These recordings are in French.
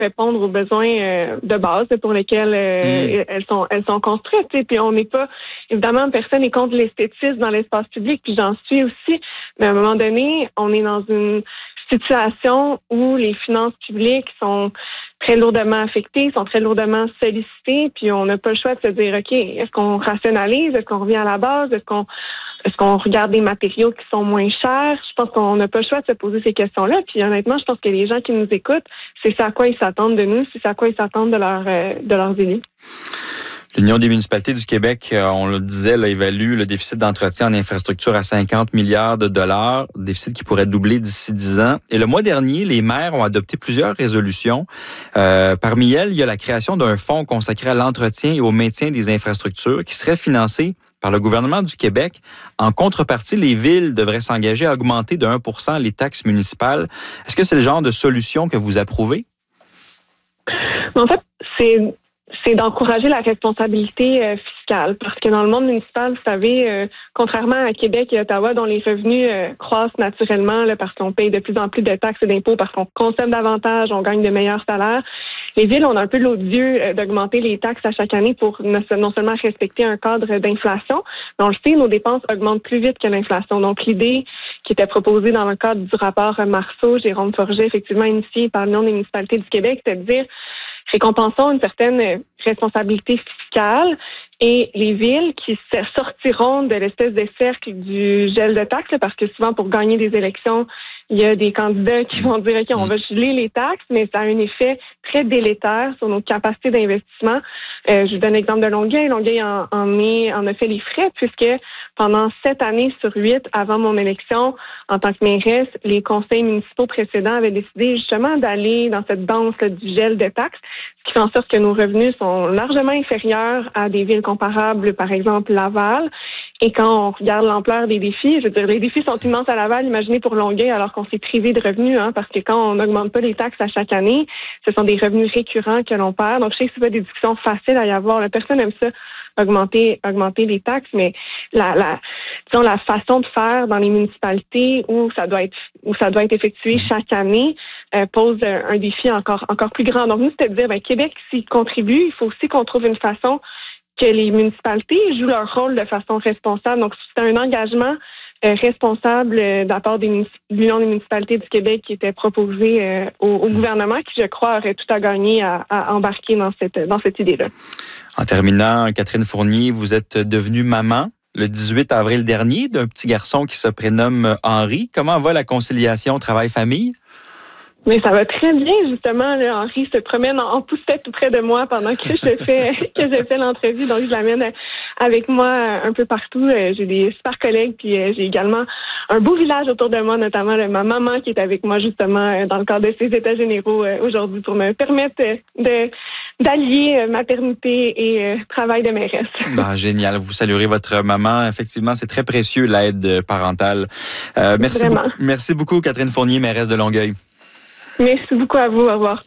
répondre aux besoins de base pour lesquels elles sont construites. T'sais. Puis on n'est pas, évidemment, personne n'est contre l'esthétisme dans l'espace public, puis j'en suis aussi, mais à un moment donné, on est dans une situation où les finances publiques sont très lourdement affectées, sont très lourdement sollicitées, puis on n'a pas le choix de se dire, OK, est-ce qu'on rationalise, est-ce qu'on revient à la base, est-ce qu'on regarde des matériaux qui sont moins chers? Je pense qu'on n'a pas le choix de se poser ces questions-là. Puis honnêtement, je pense que les gens qui nous écoutent, c'est ça à quoi ils s'attendent de nous, c'est ça à quoi ils s'attendent de leurs élus. L'Union des municipalités du Québec, on le disait, là, évalue le déficit d'entretien en infrastructure à 50 milliards de dollars, déficit qui pourrait doubler d'ici 10 ans. Et le mois dernier, les maires ont adopté plusieurs résolutions. Parmi elles, il y a la création d'un fonds consacré à l'entretien et au maintien des infrastructures qui serait financé par le gouvernement du Québec. En contrepartie, les villes devraient s'engager à augmenter de 1% les taxes municipales. Est-ce que c'est le genre de solution que vous approuvez? En fait, c'est d'encourager la responsabilité fiscale. Parce que dans le monde municipal, vous savez, contrairement à Québec et Ottawa, dont les revenus croissent naturellement là, parce qu'on paye de plus en plus de taxes et d'impôts, parce qu'on consomme davantage, on gagne de meilleurs salaires, les villes ont un peu l'odieux d'augmenter les taxes à chaque année pour non seulement respecter un cadre d'inflation, mais on le sait, nos dépenses augmentent plus vite que l'inflation. Donc, l'idée qui était proposée dans le cadre du rapport Marceau, Jérôme Forget, effectivement initié par l'Union des municipalités du Québec, c'était de dire récompensons une certaine responsabilité fiscale et les villes qui sortiront de l'espèce de cercle du gel de taxes, parce que souvent, pour gagner des élections, il y a des candidats qui vont dire, OK, on va geler les taxes, mais ça a un effet très délétère sur nos capacités d'investissement. Je vous donne l'exemple de Longueuil. Longueuil en a fait les frais, puisque pendant 7 années sur 8, avant mon élection, en tant que mairesse, les conseils municipaux précédents avaient décidé justement d'aller dans cette danse là, du gel de taxes, ce qui fait en sorte que nos revenus sont largement inférieurs à des villes comparables, par exemple Laval. Et quand on regarde l'ampleur des défis, je veux dire, les défis sont immenses à Laval, imaginez pour Longueuil, alors qu'on s'est privé de revenus, parce que quand on n'augmente pas les taxes à chaque année, ce sont des revenus récurrents que l'on perd. Donc, je sais que c'est pas des discussions faciles à y avoir. La personne aime ça, augmenter les taxes, mais la façon de faire dans les municipalités où ça doit être effectué chaque année pose un défi encore plus grand. Donc, nous, c'était de dire, Québec, s'il contribue, il faut aussi qu'on trouve une façon que les municipalités jouent leur rôle de façon responsable. Donc, c'est un engagement responsable de la part de l'Union des municipalités du Québec qui était proposé au gouvernement, qui, je crois, aurait tout à gagner à embarquer dans cette idée-là. En terminant, Catherine Fournier, vous êtes devenue maman le 18 avril dernier d'un petit garçon qui se prénomme Henri. Comment va la conciliation travail-famille? Mais ça va très bien, justement. Là, Henri se promène en poussette tout près de moi pendant que je fais l'entrevue. Donc, je l'amène avec moi un peu partout. J'ai des super collègues, puis j'ai également un beau village autour de moi, notamment ma maman qui est avec moi, justement, dans le cadre de ces états généraux aujourd'hui pour me permettre d'allier maternité et travail de mairesse. Génial. Vous saluerez votre maman. Effectivement, c'est très précieux, l'aide parentale. Merci beaucoup, Catherine Fournier, mairesse de Longueuil. Merci beaucoup à vous. Au revoir.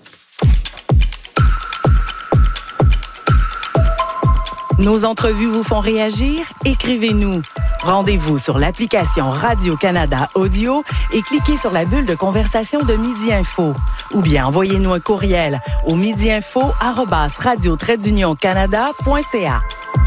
Nos entrevues vous font réagir? Écrivez-nous. Rendez-vous sur l'application Radio-Canada Audio et cliquez sur la bulle de conversation de Midi Info. Ou bien envoyez-nous un courriel au midiinfo@radio-canada.ca.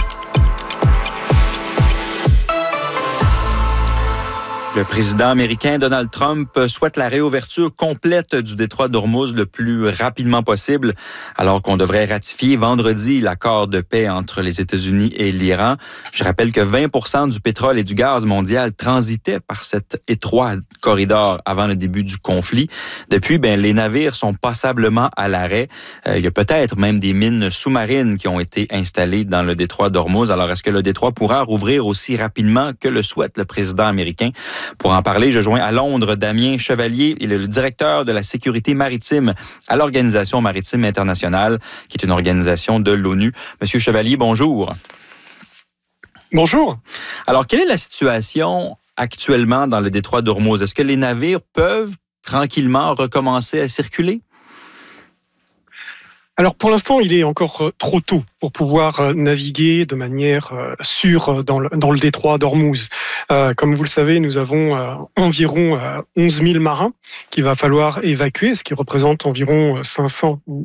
Le président américain Donald Trump souhaite la réouverture complète du détroit d'Ormuz le plus rapidement possible, alors qu'on devrait ratifier vendredi l'accord de paix entre les États-Unis et l'Iran. Je rappelle que 20% du pétrole et du gaz mondial transitaient par cet étroit corridor avant le début du conflit. Depuis, les navires sont passablement à l'arrêt. Il y a peut-être même des mines sous-marines qui ont été installées dans le détroit d'Ormuz. Alors, est-ce que le détroit pourra rouvrir aussi rapidement que le souhaite le président américain? Pour en parler, je joins à Londres Damien Chevalier, il est le directeur de la sécurité maritime à l'Organisation maritime internationale, qui est une organisation de l'ONU. Monsieur Chevalier, bonjour. Bonjour. Alors, quelle est la situation actuellement dans le détroit d'Ormuz? Est-ce que les navires peuvent tranquillement recommencer à circuler? Alors pour l'instant, il est encore trop tôt pour pouvoir naviguer de manière sûre dans le détroit d'Ormuz. Comme vous le savez, nous avons environ 11 000 marins qu'il va falloir évacuer, ce qui représente environ 500 ou